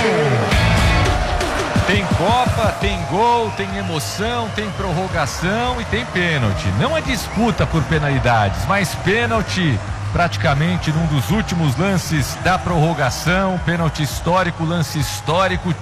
Tem Copa, tem gol, tem emoção, tem prorrogação e tem pênalti. Não a disputa por penalidades, mas pênalti praticamente num dos últimos lances da prorrogação, pênalti histórico, lance histórico.